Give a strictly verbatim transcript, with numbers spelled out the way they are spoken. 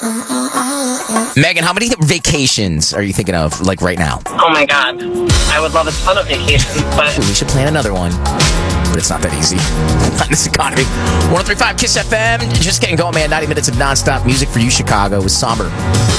Megan, how many vacations are you thinking of, like, right now? Oh my god. I would love a ton of vacations, but... We should plan another one. But it's not that easy. Not in this economy. one oh three point five KISS F M. Just getting going, man. ninety minutes of nonstop music for you, Chicago, with Somber.